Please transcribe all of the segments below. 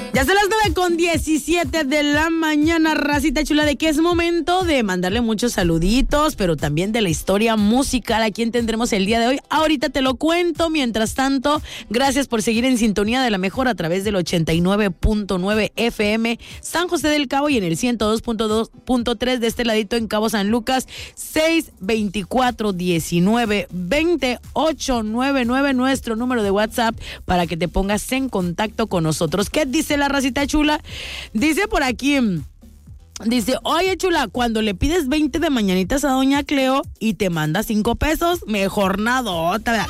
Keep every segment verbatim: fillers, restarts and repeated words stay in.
Ya son las nueve con diecisiete de la mañana, racita chula, de que es momento de mandarle muchos saluditos, pero también de la historia musical a quien tendremos el día de hoy. Ahorita te lo cuento. Mientras tanto, gracias por seguir en sintonía de la mejor a través del ochenta y nueve punto nueve F M San José del Cabo y en el ciento dos punto dos punto tres de este ladito en Cabo San Lucas. Seis veinticuatro diecinueve veintiocho noventa y nueve, nuestro número de WhatsApp para que te pongas en contacto con nosotros. ¿Qué dice la racita chula? Dice por aquí, dice, oye chula, cuando le pides veinte de mañanitas a doña Cleo y te manda cinco pesos, mejor nadota.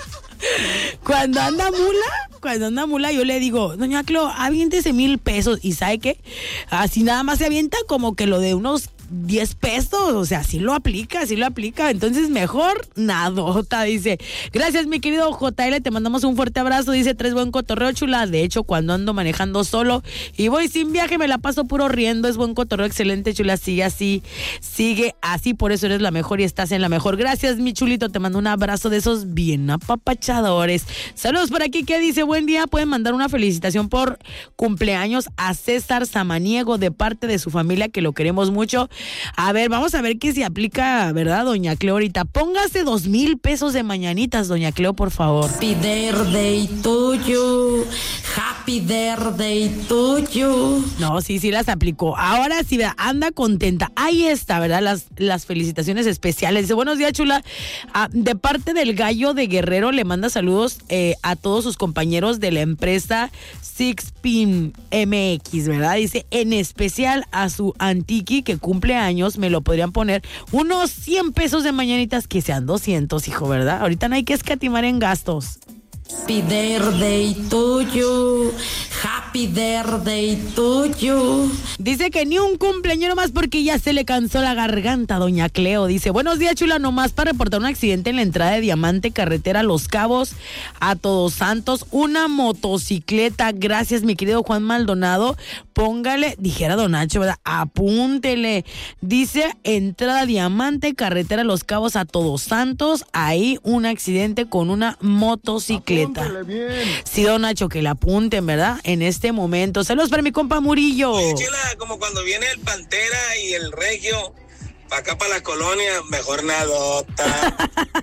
Cuando anda mula, cuando anda mula, yo le digo, doña Cleo, aviéntese mil pesos. ¿Y sabe qué? Así nada más se avienta como que lo de unos diez pesos, o sea, sí lo aplica, sí lo aplica, entonces mejor nadota, dice. Gracias, mi querido J L, te mandamos un fuerte abrazo, dice, tres buen cotorreo, chula. De hecho, cuando ando manejando solo y voy sin viaje, me la paso puro riendo, es buen cotorreo, excelente, chula, sigue así, sigue así, por eso eres la mejor y estás en la mejor. Gracias, mi chulito, te mando un abrazo de esos bien apapachadores. Saludos por aquí, ¿qué dice? Buen día, pueden mandar una felicitación por cumpleaños a César Samaniego de parte de su familia, que lo queremos mucho. A ver, vamos a ver qué se aplica, ¿verdad, doña Cleo? Ahorita, póngase dos mil pesos de mañanitas, doña Cleo, por favor. Happy birthday to you, happy birthday to you. No, sí, sí las aplicó. Ahora sí, ¿verdad? Anda contenta. Ahí está, ¿verdad? Las, las felicitaciones especiales. Dice, buenos días, chula. Ah, de parte del Gallo de Guerrero, le manda saludos eh, a todos sus compañeros de la empresa Sixpin M X, ¿verdad? Dice, en especial a su Antiqui, que cumple años, me lo podrían poner unos cien pesos de mañanitas, que sean doscientos, hijo, ¿verdad? Ahorita no hay que escatimar en gastos. Happy birthday to you, happy birthday to you. Dice que ni un cumpleañero más porque ya se le cansó la garganta, doña Cleo. Dice, buenos días, chula, nomás para reportar un accidente en la entrada de Diamante, carretera Los Cabos a Todos Santos, una motocicleta. Gracias, mi querido Juan Maldonado. Póngale, dijera don Nacho, ¿verdad? Apúntele. Dice, entrada Diamante, carretera Los Cabos a Todos Santos, ahí un accidente con una motocicleta. Sí, don Nacho, que la apunten, ¿verdad? En este momento. Saludos para mi compa Murillo. Oye, chula, como cuando viene el Pantera y el Regio para acá, para la colonia, mejor nadota.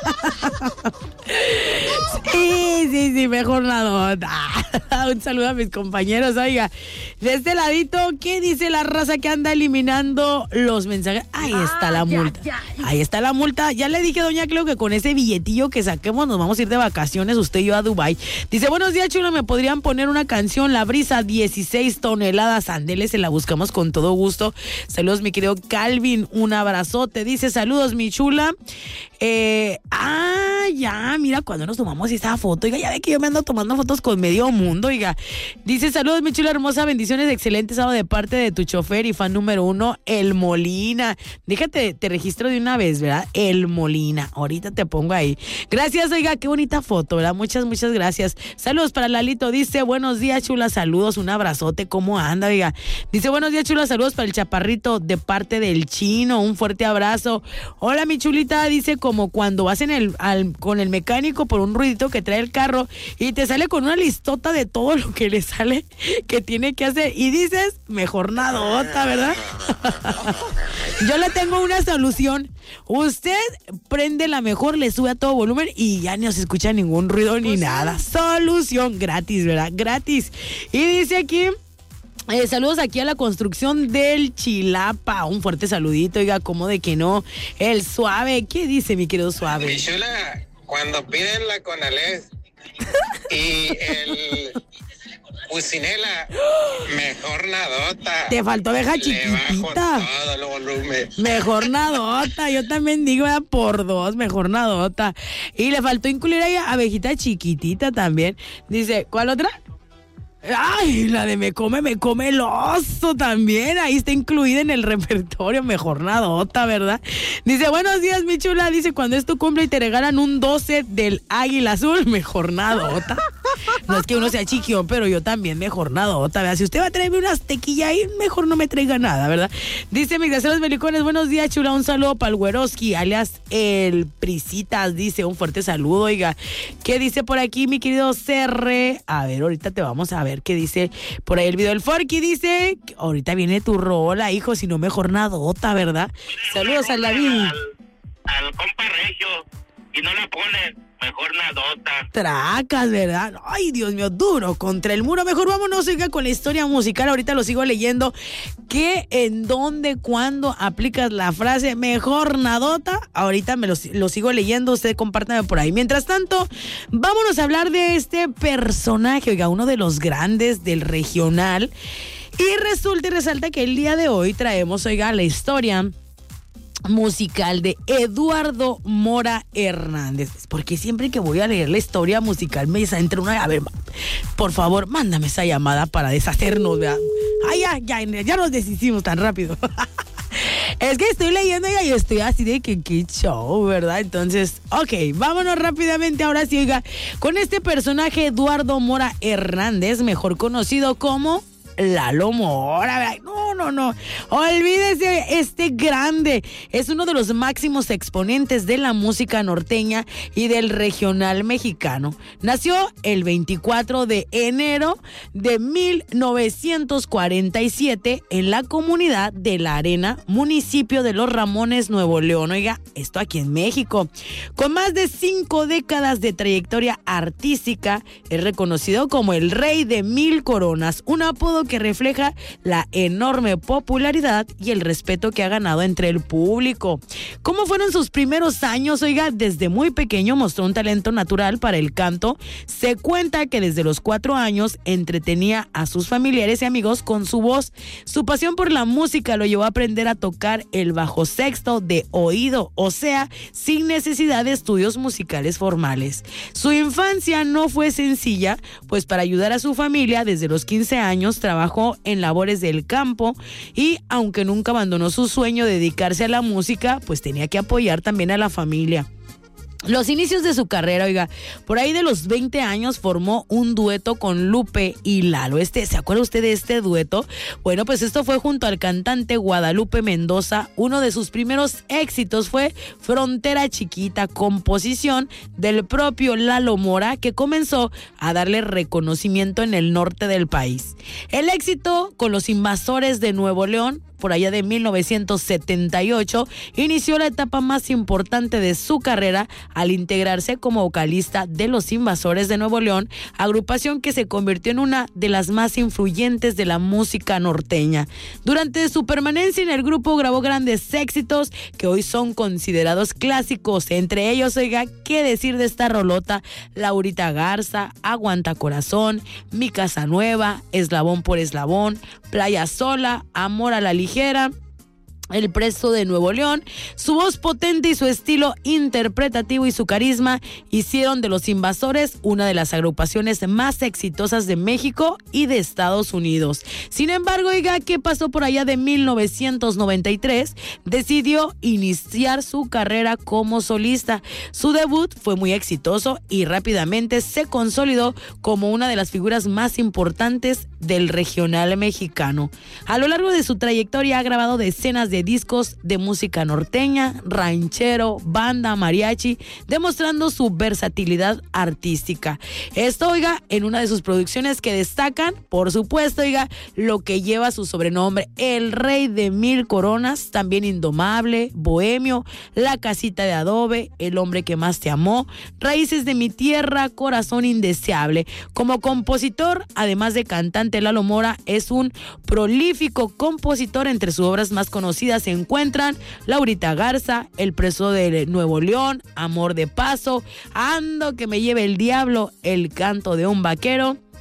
Sí, sí, sí, mejor nadota. Un saludo a mis compañeros. Oiga, de este ladito, ¿qué dice la raza que anda eliminando los mensajes? Ahí está la multa. Ahí está la multa. Ya le dije, doña Cleo, que con ese billetillo que saquemos nos vamos a ir de vacaciones, usted y yo, a Dubái. Dice, buenos días, chula, ¿me podrían poner una canción? La Brisa, dieciséis toneladas. Ándele, se la buscamos con todo gusto. Saludos, mi querido Calvin, un abrazote. Dice, saludos, mi chula. Eh, ah, ya, mira, cuando nos tomamos esta foto, oiga, ya ve que yo me ando tomando fotos con medio mundo, oiga. Dice, saludos, mi chula hermosa, bendiciones, excelente sábado de parte de tu chofer y fan número uno, El Molina. Déjate, te registro de una vez, ¿verdad? El Molina, ahorita te pongo ahí. Gracias, oiga, qué bonita foto, ¿verdad? Muchas, muchas gracias. Saludos para Lalito, dice, buenos días, chula, saludos, un abrazote, ¿cómo anda, oiga? Dice, buenos días, chula, saludos para el Chaparrito de parte del Chino, un fuerte abrazo. Hola, mi chulita, dice, como cuando vas en el, al, con el mecánico por un ruidito que trae el carro y te sale con una listota de todo lo que le sale que tiene que hacer y dices, mejor nadota, ¿verdad? Yo le tengo una solución. Usted prende la mejor, le sube a todo volumen y ya no se escucha ningún ruido ni nada. Solución gratis, ¿verdad? Gratis. Y dice aquí, Eh, saludos aquí a la construcción del Chilapa. Un fuerte saludito, oiga, como de que no. El Suave, ¿qué dice mi querido Suave? Mi chula, cuando piden la Conalés y el Ucinela, mejor nadota. Te faltó abeja chiquitita. Le bajo todo el volumen. Mejor nadota, yo también digo, ¿verdad? Por dos, mejor nadota. Y le faltó incluir ahí a abejita chiquitita también. Dice, ¿cuál otra? Ay, la de me come, me come el oso también. Ahí está incluida en el repertorio. Mejor nadota, ¿verdad? Dice, buenos días, mi chula. Dice, cuando es tu cumple y te regalan un doce del Águila Azul, mejor nadota. No es que uno sea chiquión, pero yo también mejor nadota, ¿verdad? Si usted va a traerme unas tequillas ahí, mejor no me traiga nada, ¿verdad? Dice Migdaceros Belicones, buenos días, chula, un saludo para el Güeroski, alias el Prisitas, dice, un fuerte saludo, oiga. ¿Qué dice por aquí, mi querido C R? A ver, ahorita te vamos a ver qué dice por ahí el video del Forky, dice, ahorita viene tu rola, hijo, si no mejor nadota, ¿verdad? Saludos al David. Al, al compa Regio, y no la pones, mejor nadota. Tracas, ¿verdad? Ay, Dios mío, duro contra el muro. Mejor vámonos, oiga, con la historia musical. Ahorita lo sigo leyendo. ¿Qué, en dónde, cuándo aplicas la frase mejor nadota? Ahorita me lo, lo sigo leyendo. Usted compártame por ahí. Mientras tanto, vámonos a hablar de este personaje, oiga, uno de los grandes del regional. Y resulta y resalta que el día de hoy traemos, oiga, la historia musical de Eduardo Mora Hernández, porque siempre que voy a leer la historia musical me entra una, a ver, por favor, mándame esa llamada para deshacernos, ¿verdad? Ay, ya, ya, ya nos deshicimos tan rápido. Es que estoy leyendo y estoy así de que qué show, ¿verdad? Entonces, ok, vámonos rápidamente ahora sí, oiga, con este personaje Eduardo Mora Hernández, mejor conocido como Lalo Mora. No, no, no. Olvídese, este grande es uno de los máximos exponentes de la música norteña y del regional mexicano. Nació el veinticuatro de enero de mil novecientos cuarenta y siete en la comunidad de La Arena, municipio de Los Ramones, Nuevo León. Oiga, esto aquí en México. Con más de cinco décadas de trayectoria artística, es reconocido como el Rey de Mil Coronas, un apodo que refleja la enorme popularidad y el respeto que ha ganado entre el público. ¿Cómo fueron sus primeros años? Oiga, desde muy pequeño mostró un talento natural para el canto. Se cuenta que desde los cuatro años entretenía a sus familiares y amigos con su voz. Su pasión por la música lo llevó a aprender a tocar el bajo sexto de oído, o sea, sin necesidad de estudios musicales formales. Su infancia no fue sencilla, pues para ayudar a su familia desde los quince años trabajó en labores del campo y aunque nunca abandonó su sueño de dedicarse a la música, pues tenía que apoyar también a la familia. Los inicios de su carrera, oiga, por ahí de los veinte años formó un dueto con Lupe y Lalo. Este, ¿se acuerda usted de este dueto? Bueno, pues esto fue junto al cantante Guadalupe Mendoza. Uno de sus primeros éxitos fue Frontera Chiquita, composición del propio Lalo Mora, que comenzó a darle reconocimiento en el norte del país. El éxito con los Invasores de Nuevo León, por allá de mil novecientos setenta y ocho, inició la etapa más importante de su carrera al integrarse como vocalista de Los Invasores de Nuevo León, agrupación que se convirtió en una de las más influyentes de la música norteña. Durante su permanencia en el grupo grabó grandes éxitos que hoy son considerados clásicos, entre ellos, oiga, qué decir de esta rolota: Laurita Garza, Aguanta Corazón, Mi Casa Nueva, Eslabón por Eslabón, Playa Sola, Amor a la Ligera, El Preso de Nuevo León. Su voz potente y su estilo interpretativo y su carisma hicieron de Los Invasores una de las agrupaciones más exitosas de México y de Estados Unidos. Sin embargo, oiga, ¿qué pasó por allá de mil novecientos noventa y tres? Decidió iniciar su carrera como solista. Su debut fue muy exitoso y rápidamente se consolidó como una de las figuras más importantes del regional mexicano. A lo largo de su trayectoria ha grabado decenas de discos de música norteña, ranchero, banda, mariachi, demostrando su versatilidad artística. Esto, oiga, en una de sus producciones que destacan, por supuesto, oiga, lo que lleva su sobrenombre, El Rey de Mil Coronas, también Indomable, Bohemio, La Casita de Adobe, El Hombre que Más Te Amó, Raíces de mi Tierra, Corazón Indeseable. Como compositor, además de cantante, Lalo Mora es un prolífico compositor. Entre sus obras más conocidas se encuentran Laurita Garza, El Preso de Nuevo León, Amor de Paso, Ando que me lleve el diablo, El Canto de un Vaquero,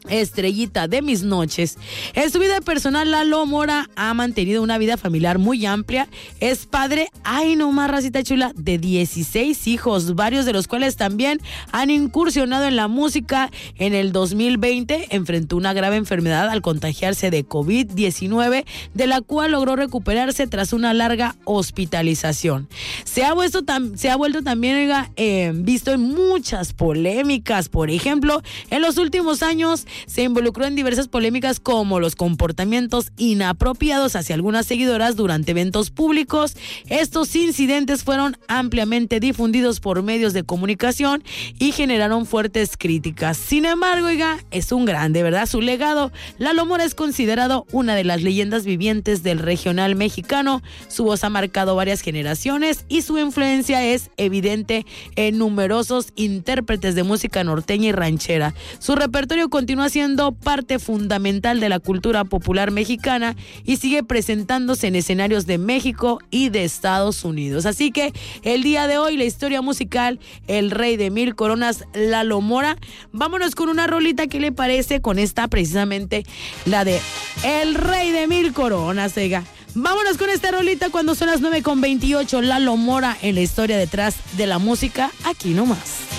estrellita de mis noches. En su vida personal, Lalo Mora ha mantenido una vida familiar muy amplia. Es padre, ay no más racita chula, de dieciséis hijos, varios de los cuales también han incursionado en la música. En el dos mil veinte enfrentó una grave enfermedad al contagiarse de covid diecinueve, de la cual logró recuperarse tras una larga hospitalización. Se ha vuelto, tam- se ha vuelto también oiga, eh, visto en muchas polémicas. Por ejemplo, en los últimos años se involucró en diversas polémicas como los comportamientos inapropiados hacia algunas seguidoras durante eventos públicos. Estos incidentes fueron ampliamente difundidos por medios de comunicación y generaron fuertes críticas. Sin embargo, oiga, es un grande, ¿verdad? Su legado. Lalo Mora es considerado una de las leyendas vivientes del regional mexicano. Su voz ha marcado varias generaciones y su influencia es evidente en numerosos intérpretes de música norteña y ranchera. Su repertorio continúa siendo parte fundamental de la cultura popular mexicana y sigue presentándose en escenarios de México y de Estados Unidos. Así que el día de hoy la historia musical, el rey de mil coronas, Lalo Mora. Vámonos con una rolita, ¿qué le parece? Con esta precisamente, la de El Rey de Mil Coronas, oiga. Vámonos con esta rolita cuando son las nueve con veintiocho. Lalo Mora en la historia detrás de la música, aquí nomás.